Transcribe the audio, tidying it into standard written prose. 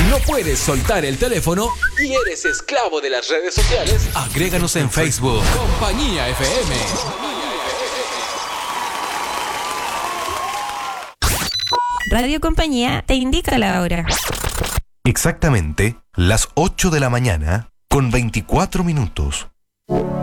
¿No puedes soltar el teléfono y eres esclavo de las redes sociales? Agréganos en Facebook. Compañía FM. Radio Compañía te indica la hora. Exactamente las 8 de la mañana con 24 minutos.